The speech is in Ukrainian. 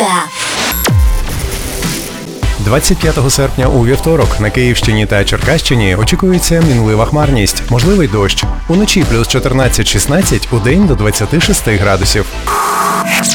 тебе. 25 серпня у вівторок на Київщині та Черкащині очікується мінлива хмарність, можливий дощ. Уночі плюс 14-16, удень до 26 градусів.